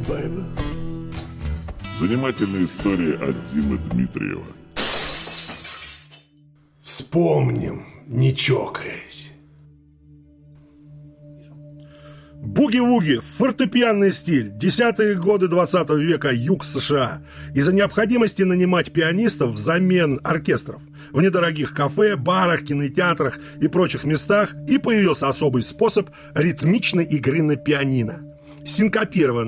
baby. Занимательная история от Димы Дмитриева. Вспомним, не чокаясь. Буги-вуги, фортепианный стиль, 10-е годы 20 века, юг США. Из-за необходимости нанимать пианистов взамен оркестров в недорогих кафе, барах, кинотеатрах и прочих местах и появился особый способ ритмичной игры на пианино. Синкопированный